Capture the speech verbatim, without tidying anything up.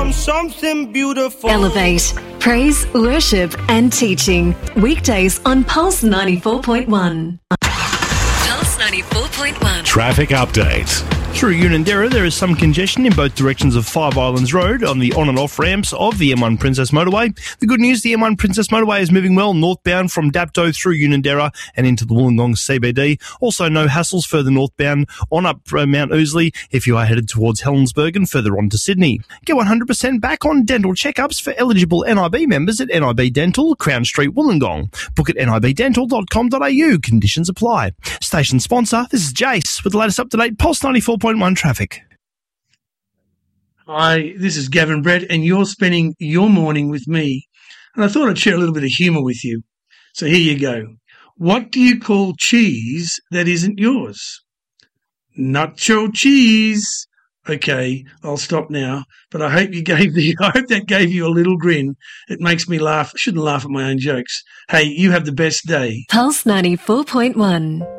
from something beautiful. Elevate, praise, worship and teaching. Weekdays on Pulse ninety-four point one. Pulse ninety-four point one. Traffic update. Through Unanderra, there is some congestion in both directions of Five Islands Road on the on and off ramps of the M one Princess Motorway. The good news, the M one Princess Motorway is moving well northbound from Dapto through Unanderra and into the Wollongong C B D. Also, no hassles further northbound on up uh, Mount Ousley if you are headed towards Helensburgh and further on to Sydney. Get one hundred percent back on dental checkups for eligible N I B members at N I B Dental, Crown Street, Wollongong. Book at n i b dental dot com dot a u. Conditions apply. Station sponsor, this is Jace with the latest up-to-date Pulse ninety-four point one traffic. Hi, this is Gavin Brett, and you're spending your morning with me. And I thought I'd share a little bit of humour with you. So here you go. What do you call cheese that isn't yours? Nacho cheese. Okay, I'll stop now. But I hope you gave the. I hope that gave you a little grin. It makes me laugh. I shouldn't laugh at my own jokes. Hey, you have the best day. Pulse ninety-four point one.